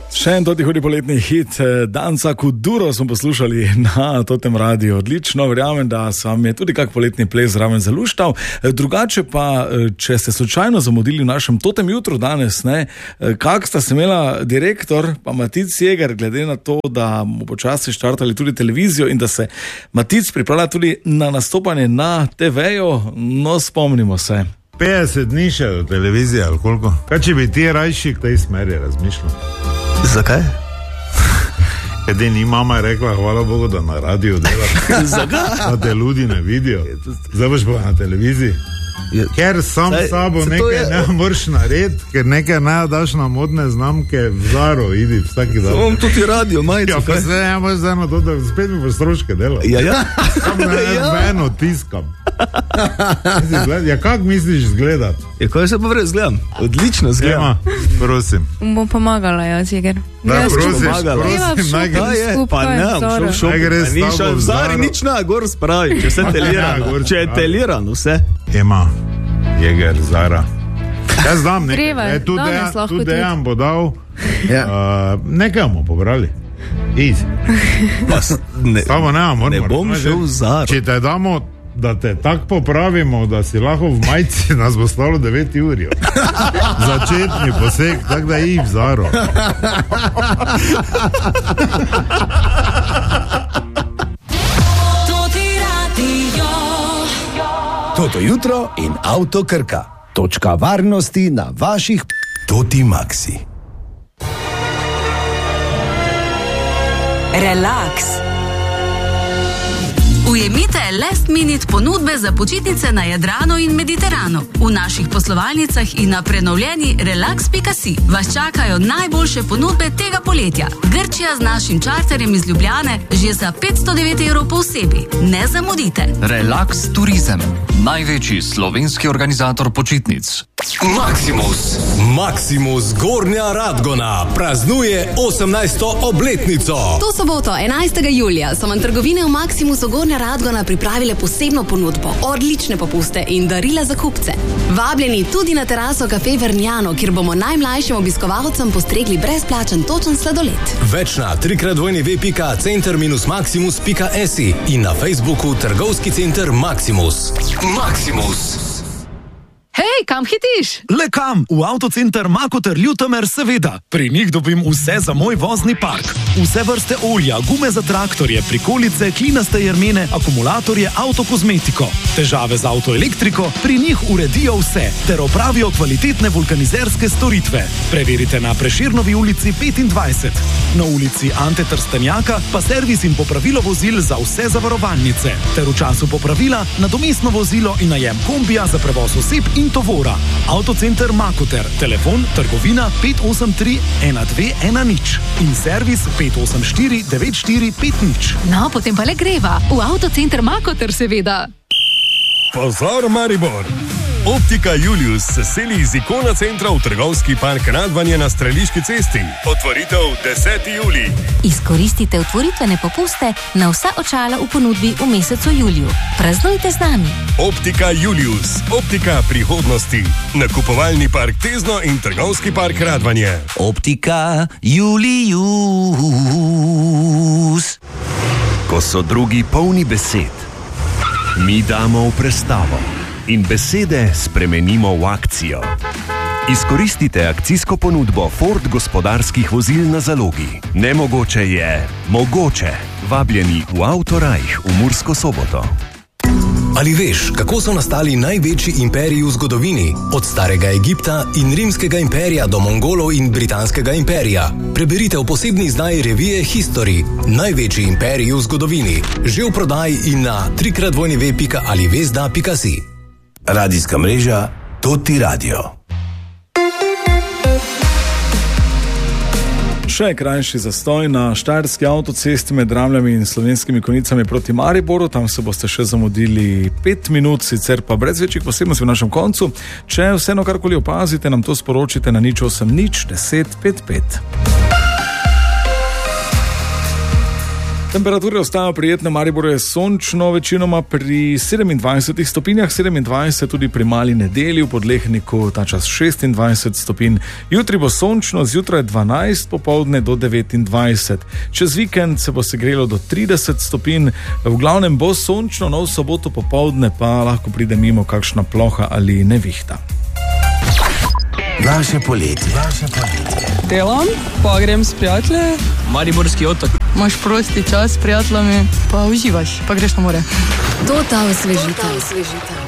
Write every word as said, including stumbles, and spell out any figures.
Še en toti hudi poletni hit, Danca Kuduro smo poslušali na Totem radiju. Odlično, verjamem, da sam je tudi kak poletni ples zraven zaluštal. Drugače pa, če ste slučajno zamudili v našem Totem jutru danes, ne, kak sta se imela direktor pa Matic Jeger, glede na to, da mu počasi štartali tudi televizijo in da se Matic pripravlja tudi na nastopanje na te vejo, no spomnimo se. petdeset dni še do televizije, ali koliko? Kaj če bi ti rajši v tej smeri razmišljal? Zakaj? Edini mama je rekla, hvala Bogu, da na radiju dela. Zakaj? Da te ljudi ne vidijo. Zdaj boš pa na televiziji. Ker sam Zdaj, sabo nekaj je... ne moreš narediti, ker nekaj ne daš na modne znamke v Zaro, idi vsaki dan. Bom tudi radio, majico. Ja, pa se ne boš zdaj na to, da spet mi boš stroške delal. Ja, ja. Sam ne ja. Veno tiskam. Ja, kak misliš izgledati? Ja, kaj se pa vrej zgledam? Odlično zgledam. Ema, prosim. Bom pomagala, jaz, Jeger. Da, prosim, pomagala. prosim, naj Da gre. je, pa ne, šel šel. Naj gre s Ni tabo šel v v Zari, Zaro. nič na, gor spravi, če se Ja, telirano. gor Če je spravi. telirano, vse. Ema, Jeger, Zara. Jaz dam nekaj, Greva, e, tu danes Dejan, lahko tu tudi. Dejan bo dal, Ja. uh, nekaj bomo pobrali. Easy. Ne, Samo ne, moramo. ne bom razumeti. šel v Zaro. Če te damo, da te tako popravimo, da si lahko v majici, nas bo stalo devet ur. Začetni poseg, tako da i v Zaro. Toto jutro in Avto Krka. Točka varnosti na vaših Toti Maxi. Relax. Ujemite last minute ponudbe za počitnice na Jadranu in Mediteranu. V naših poslovalnicah in na prenovljeni relax pika si vas čakajo najboljše ponudbe tega poletja. Grčija z našim čarterjem iz Ljubljane že za petsto devet evrov po osebi. Ne zamudite. Relax Turizem, največji slovenski organizator počitnic. Maximus. Maximus Gornja Radgona praznuje osemnajsto obletnico. To soboto, enajstega julija, so vam trgovine v Maximusu Gornja Radgona pripravile posebno ponudbo, odlične popuste in darila za kupce. Vabljeni tudi na teraso Cafe Vernjano, kjer bomo najmlajšim obiskovalcem postregli brezplačen točen sladoled. Več na trikrat dvojni ve pika center minus maximus pika esi in na Facebooku Trgovski center Maximus. Maximus. Hej, kam hitiš? Le kam? V avtocenter Makoter Ljutomer, seveda. Pri njih dobim vse za moj vozni park. Vse vrste olja, gume za traktorje, prikolice, klinaste jermene, akumulatorje, avtokozmetiko. Težave z avtoelektriko, pri njih uredijo vse, ter opravijo kvalitetne vulkanizerske storitve. Preverite na Prešernovi ulici petindvajset. Na ulici Ante Trstenjaka pa servis in popravilo vozil za vse zavarovalnice. Ter v času popravila nadomestno vozilo in najem kombija za prevoz oseb in tovora. Avtocenter Makoter, telefon trgovina pet osem tri ena dve ena nič in servis pet osem štiri devet štiri pet nič. No, potem pa le greva. V avtocenter Makoter, seveda. Pozor, Maribor! Optika Julius se seli iz Ikona centra v trgovski park Radvanje na Streliški cesti. Otvoritev deseti julij. Izkoristite otvoritvene popuste na vsa očala v ponudbi v mesecu juliju. Praznujte z nami. Optika Julius. Optika prihodnosti. Nakupovalni park Tezno in trgovski park Radvanje. Optika Julius. Ko so drugi polni besed, mi damo v prestavo in besede spremenimo v akcijo. Izkoristite akcijsko ponudbo Ford gospodarskih vozil na zalogi. Nemogoče je mogoče. Vabljeni v Autorajh v Mursko Soboto. Ali veš, kako so nastali največji imperiji v zgodovini? Od starega Egipta in rimskega imperija do Mongolov in britanskega imperija. Preberite v posebni izdaji revije History. Največji imperiji v zgodovini. Že v prodaji in na trikrat dvojni ve pika ali vezda pika si. Radijska mreža Toti Radio. Še krajši zastoj na štajerski avtocesti med Dramljami in Slovenskimi Konjicami proti Mariboru. Tam se boste še zamudili pet minut, sicer pa brez večjih posebnosti v našem koncu. Če vseeno karkoli opazite, nam to sporočite na nič osem nič deset pet pet. Temperature ostajajo prijetne, Mariboru je sončno, večinoma pri sedemindvajsetih stopinjah, sedemindvajset tudi pri Mali Nedelji, v Podlehniku ta čas šestindvajset stopinj. Jutri bo sončno, zjutraj dvanajst, popoldne do devetindvajset. Čez vikend se bo segrelo do trideset stopinj, v glavnem bo sončno, no v soboto popoldne pa lahko pride mimo kakšna ploha ali nevihta. Naše poletje. Naše poletje. Delam, pa grem s prijatelji. Mariborski otok. Imaš prosti čas s prijateljami, pa uživaš, pa greš na more. To ta osvežitev.